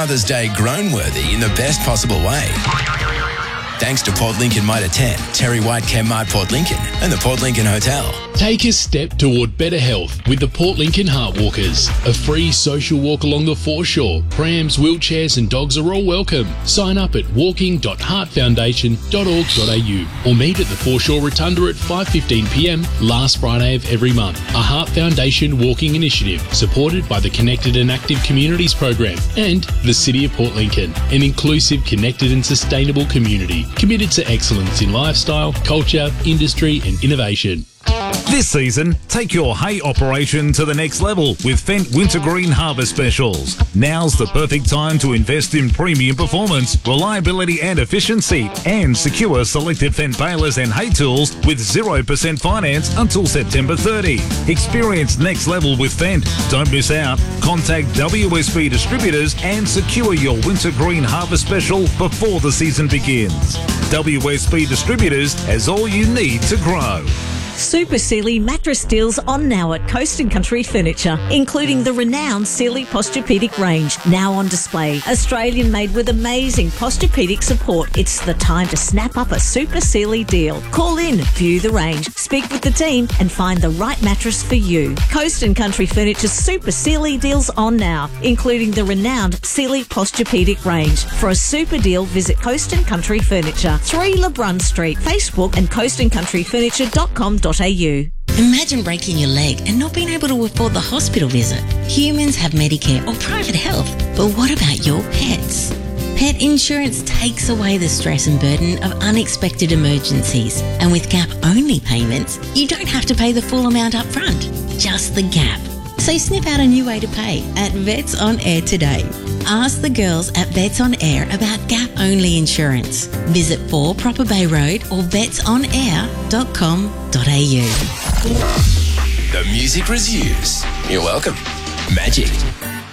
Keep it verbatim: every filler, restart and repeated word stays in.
Mother's Day grown worthy in the best possible way. Thanks to Port Lincoln Mitre ten, Terry White Chemmart Port Lincoln and the Port Lincoln Hotel. Take a step toward better health with the Port Lincoln Heart Walkers. A free social walk along the foreshore. Prams, wheelchairs and dogs are all welcome. Sign up at walking dot heart foundation dot org dot a u or meet at the Foreshore Rotunda at five fifteen p m last Friday of every month. A Heart Foundation walking initiative supported by the Connected and Active Communities program and the City of Port Lincoln. An inclusive, connected and sustainable community committed to excellence in lifestyle, culture, industry and innovation. This season, take your hay operation to the next level with Fendt Wintergreen Harvest Specials. Now's the perfect time to invest in premium performance, reliability and efficiency, and secure selected Fendt balers and hay tools with zero percent finance until September thirtieth. Experience next level with Fendt. Don't miss out. Contact W S B Distributors and secure your Wintergreen Harvest Special before the season begins. W S B Distributors has all you need to grow. Super Sealy mattress deals on now at Coast and Country Furniture, including the renowned Sealy Posturepedic range, now on display. Australian made with amazing Posturepedic support. It's the time to snap up a Super Sealy deal. Call in, view the range, speak with the team and find the right mattress for you. Coast and Country Furniture's Super Sealy deals on now, including the renowned Sealy Posturepedic range. For a super deal, visit Coast and Country Furniture, three LeBrun Street, Facebook and coast and country furniture dot com dot a u. Imagine breaking your leg and not being able to afford the hospital visit. Humans have Medicare or private health, but what about your pets? Pet insurance takes away the stress and burden of unexpected emergencies. And with gap-only payments, you don't have to pay the full amount up front, just the gap. So sniff out a new way to pay at Vets On Air today. Ask the girls at Vets On Air about gap-only insurance. Visit four Proper Bay Road or vets on air dot com dot a u. The music resumes. You're welcome. Magic.